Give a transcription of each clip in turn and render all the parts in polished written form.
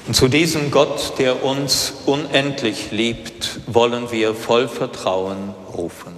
Und zu diesem Gott, der uns unendlich liebt, wollen wir voll Vertrauen rufen.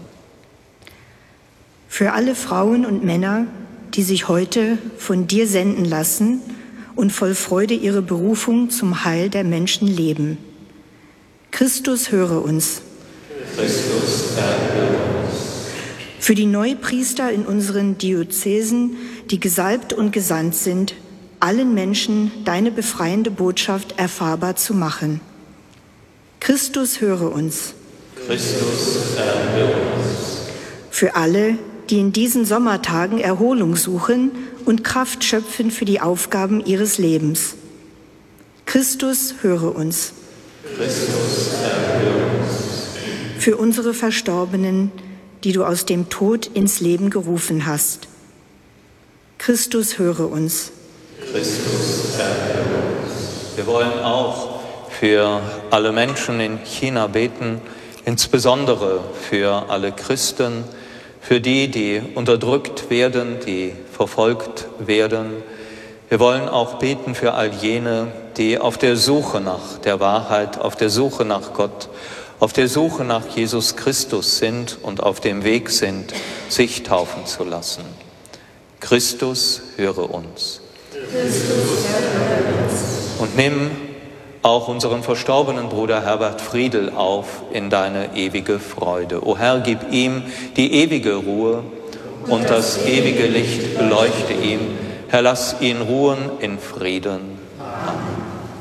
Für alle Frauen und Männer, die sich heute von dir senden lassen und voll Freude ihre Berufung zum Heil der Menschen leben. Christus, höre uns. Christus, erhöre uns. Für die Neupriester in unseren Diözesen, die gesalbt und gesandt sind, allen Menschen deine befreiende Botschaft erfahrbar zu machen. Christus, höre uns. Christus, erhöre uns. Für alle, die in diesen Sommertagen Erholung suchen und Kraft schöpfen für die Aufgaben ihres Lebens. Christus, höre uns. Christus, erhöre uns. Für unsere Verstorbenen, die du aus dem Tod ins Leben gerufen hast. Christus, höre uns. Christus, erhöre uns. Wir wollen auch für alle Menschen in China beten, insbesondere für alle Christen, für die, die unterdrückt werden, die verfolgt werden. Wir wollen auch beten für all jene, die auf der Suche nach der Wahrheit, auf der Suche nach Gott, auf der Suche nach Jesus Christus sind und auf dem Weg sind, sich taufen zu lassen. Christus, höre uns. Christus, höre uns. Und nimm auch unseren verstorbenen Bruder Herbert Friedl auf in deine ewige Freude. O Herr, gib ihm die ewige Ruhe und das ewige Licht leuchte ihm. Herr, lass ihn ruhen in Frieden.